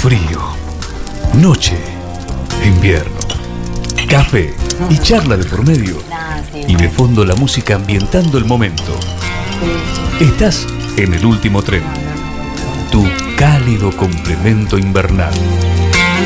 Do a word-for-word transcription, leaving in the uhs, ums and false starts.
frío, noche, invierno, café y charla de por medio, y de fondo la música ambientando el momento. Estás en El Último Tren, tu cálido complemento invernal.